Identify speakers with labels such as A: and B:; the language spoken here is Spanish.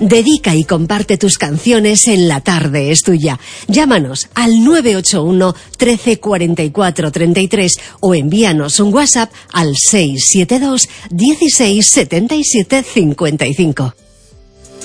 A: Dedica y comparte tus canciones en La Tarde es Tuya. Llámanos al 981 13 44 33 o envíanos un WhatsApp al 672 16 77 55.